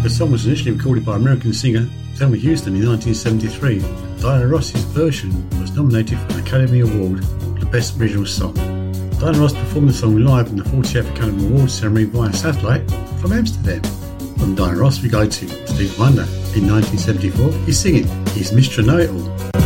The song was initially recorded by American singer Thelma Houston in 1973. Diana Ross's version was nominated for an Academy Award for the Best Original Song. Diana Ross performed the song live in the 40th Academy Awards ceremony via satellite from Amsterdam. From Diana Ross we go to Stevie Wonder. In 1974, he's singing He's Mr. Know-It-All.